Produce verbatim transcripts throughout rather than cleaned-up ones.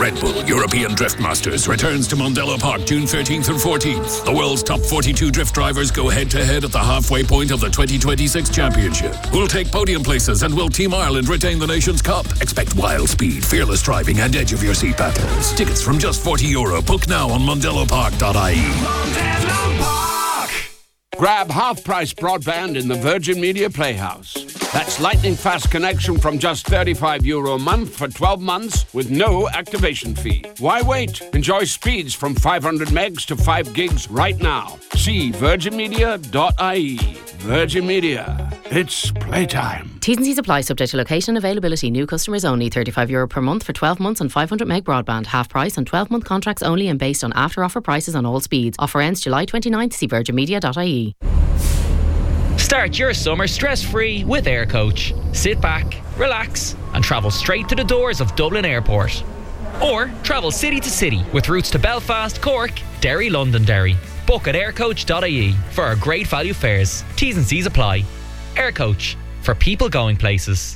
Red Bull European Drift Masters returns to Mondello Park June thirteenth and fourteenth. The world's top forty-two drift drivers go head-to-head at the halfway point of the twenty twenty-six Championship. Who'll take podium places and will Team Ireland retain the nation's cup? Expect wild speed, fearless driving and edge of your seat battles. Tickets from just forty euro. Book now on mondello park dot I E. Mondello Park! Grab half-price broadband in the Virgin Media Playhouse. That's lightning-fast connection from just thirty-five euro a month for twelve months with no activation fee. Why wait? Enjoy speeds from five hundred megs to five gigs right now. See virgin media dot I E. Virgin Media. It's playtime. T's and C's apply, subject to location and availability. New customers only. thirty-five euro per month for twelve months and five hundred meg broadband. Half price on twelve month contracts only and based on after offer prices on all speeds. Offer ends July twenty-ninth. See virgin media dot I E. Start your summer stress-free with Air Coach. Sit back, relax and travel straight to the doors of Dublin Airport. Or travel city to city with routes to Belfast, Cork, Derry, Londonderry. Book at air coach dot I E for our great value fares. T's and C's apply. Air Coach, for people going places.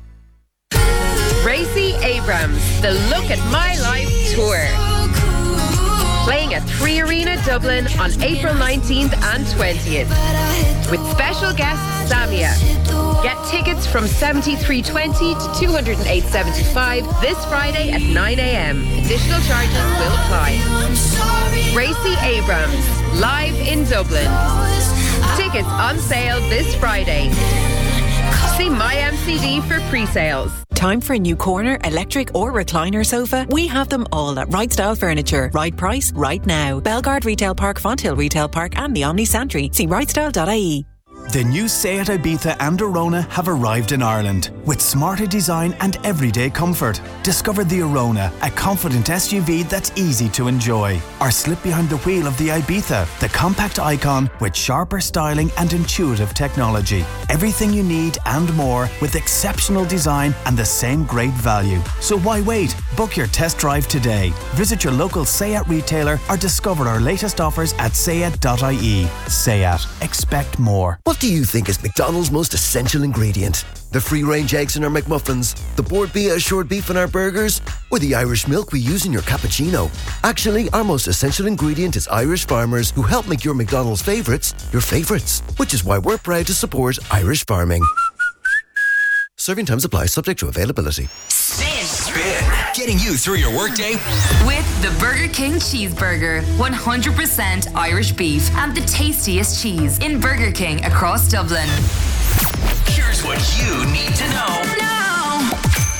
Racy Abrams, the Look at My Life tour. Playing at Three Arena Dublin on April nineteenth and twentieth. With special guest Samia. Get tickets from seventy-three twenty to two oh eight seventy-five this Friday at nine a.m. Additional charges will apply. Racy Abrams, live in Dublin. Tickets on sale this Friday. See My M C D for pre-sales. Time for a new corner, electric or recliner sofa? We have them all at Right Style Furniture. Right price, right now. Belgard Retail Park, Fonthill Retail Park and the Omni Santry. See right style dot I E. The new Seat Ibiza and Arona have arrived in Ireland with smarter design and everyday comfort. Discover the Arona, a confident S U V that's easy to enjoy. Or slip behind the wheel of the Ibiza, the compact icon with sharper styling and intuitive technology. Everything you need and more with exceptional design and the same great value. So why wait? Book your test drive today. Visit your local Seat retailer or discover our latest offers at seat dot I E. Seat. Expect more. What do you think is McDonald's most essential ingredient? The free-range eggs in our McMuffins, the Bord Bia assured beef in our burgers, or the Irish milk we use in your cappuccino? Actually, our most essential ingredient is Irish farmers who help make your McDonald's favourites your favourites, which is why we're proud to support Irish farming. Serving times apply, subject to availability. Spin. Spin. Getting you through your workday with the Burger King Cheeseburger. one hundred percent Irish beef and the tastiest cheese in Burger King across Dublin. Here's what you need to know. Now.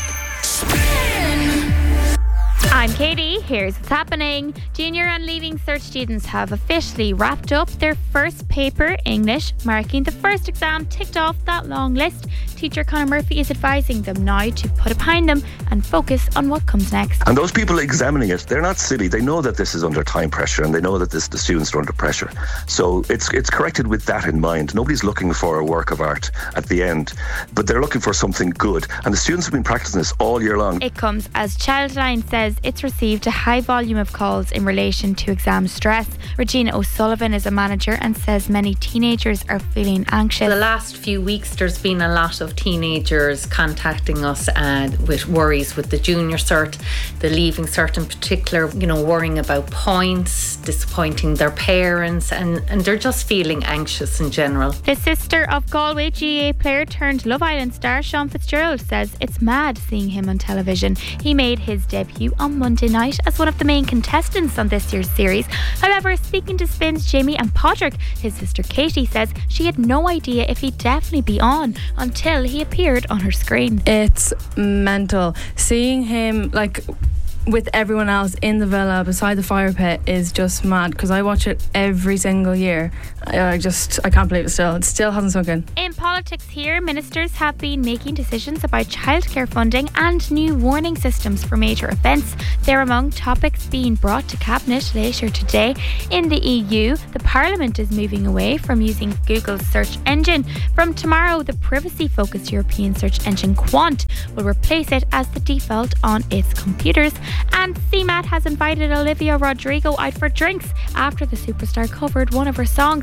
Spin. I'm Katie. Here's what's happening. Junior and Leaving Cert students have officially wrapped up their first paper, English, marking the first exam ticked off that long list. Teacher Conor Murphy is advising them now to put it behind them and focus on what comes next. And those people examining it, they're not silly. They know that this is under time pressure and they know that this, the students are under pressure. So it's it's corrected with that in mind. Nobody's looking for a work of art at the end, but they're looking for something good. And the students have been practicing this all year long. It comes as Childline says it's received a high volume of calls in relation to exam stress. Regina O'Sullivan is a manager and says many teenagers are feeling anxious. The last few weeks there's been a lot of teenagers contacting us uh, with worries with the junior cert, the Leaving Cert in particular, you know, worrying about points, disappointing their parents, and, and they're just feeling anxious in general. The sister of Galway G A A player turned Love Island star Sean Fitzgerald says it's mad seeing him on television. He made his debut on Monday night as one of the main contestants on this year's series. However, speaking to Spin's Jamie and Patrick, his sister Katie says she had no idea if he'd definitely be on until he appeared on her screen. It's mental. Seeing him like with everyone else in the villa beside the fire pit is just mad because I watch it every single year. I, I just I can't believe it still. It still hasn't sunk in. In politics here, ministers have been making decisions about childcare funding and new warning systems for major events. They're among topics being brought to Cabinet later today. In the E U, the Parliament is moving away from using Google's search engine. From tomorrow, the privacy-focused European search engine Quant will replace it as the default on its computers. And C MAT has invited Olivia Rodrigo out for drinks after the superstar covered one of her songs.